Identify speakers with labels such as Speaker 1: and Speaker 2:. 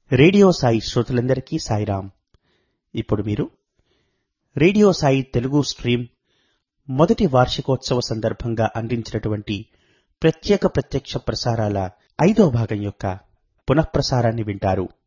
Speaker 1: Radio Sai శ్రోతలందరికీ సాయిరాం. ఇప్పుడు మీరు రేడియో సాయి తెలుగు స్ట్రీమ్ మొదటి వార్షికోత్సవ సందర్భంగా అందించినటువంటి ప్రత్యక్ష ప్రసారాల 5వ భాగం యొక్క పునఃప్రసారాన్ని వింటారు.